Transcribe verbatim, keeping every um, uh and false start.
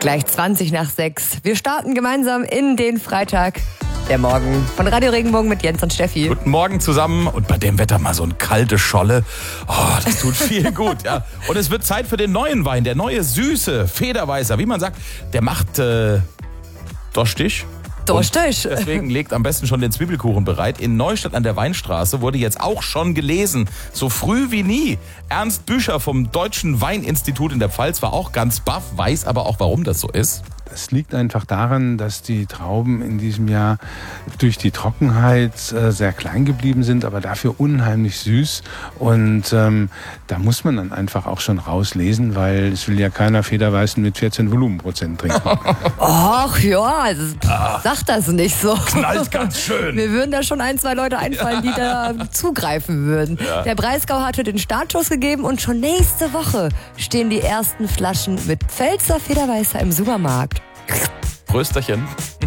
Gleich zwanzig nach sechs. Wir starten gemeinsam in den Freitag. Der Morgen von Radio Regenbogen mit Jens und Steffi. Guten Morgen zusammen und bei dem Wetter mal so eine kalte Scholle. Oh, das tut viel gut. Ja. Und es wird Zeit für den neuen Wein, der neue süße Federweißer. Wie man sagt, der macht äh, Dorstig. Dorstig. Deswegen legt am besten schon den Zwiebelkuchen bereit. In Neustadt an der Weinstraße wurde jetzt auch schon gelesen, so früh wie nie. Ernst Büscher vom Deutschen Weininstitut in der Pfalz war auch ganz baff, weiß aber auch, warum das so ist. Es liegt einfach daran, dass die Trauben in diesem Jahr durch die Trockenheit äh, sehr klein geblieben sind, aber dafür unheimlich süß. Und ähm, da muss man dann einfach auch schon rauslesen, weil es will ja keiner Federweißen mit vierzehn Volumenprozent trinken. Ach ja, also, ah, sag das nicht so. Knallt ganz schön. Mir würden da schon ein, zwei Leute einfallen, die da zugreifen würden. Ja. Der Breisgau hatte den Startschuss gegeben und schon nächste Woche stehen die ersten Flaschen mit Pfälzer Federweißer im Supermarkt. Prösterchen.